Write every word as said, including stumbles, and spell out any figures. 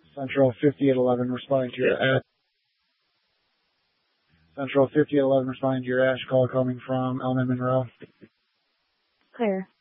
Central fifty at eleven responding to your Ash. Central fifty at eleven responding to your Ash call coming from Elm and Monroe. Clear.